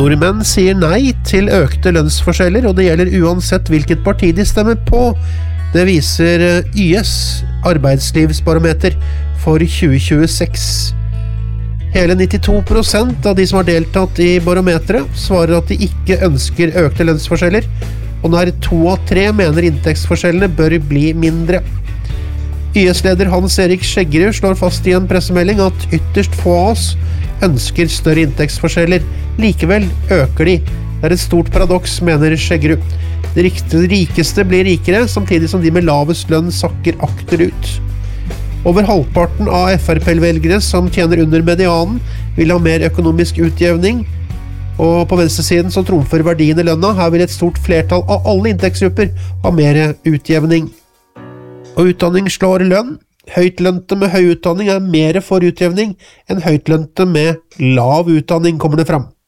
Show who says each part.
Speaker 1: Nordmenn sier nei til økte lønnsforskjeller, og det gjelder uansett hvilket parti de stemmer på. Det viser YS arbeidslivsbarometer for 2026. Hele 92% av de som har deltatt i barometeret svarer at de ikke ønsker økte lønnsforskjeller, og nær 2 av 3 mener inntektsforskjellene bør bli mindre. YS-leder Hans-Erik Skjeggerud slår fast i en pressemelding at ytterst få av oss ønsker større inntektsforskjeller. Likevel øker de. Det er et stort paradoks, mener Skjeggerud. De rikeste blir rikere, samtidig som de med lavest lønn sakker akterut. Over halvparten av FRP-velgere som tjener under medianen vil ha mer økonomisk utjevning, og på venstresiden så trumfer verdien i lønna. Her vil et stort flertall av alle inntektsgrupper ha mer utjevning. Og utdanning slår lønn. Høytlønte med høy utdanning er mer for utjevning enn høytlønte med lav utdanning, kommer det fram.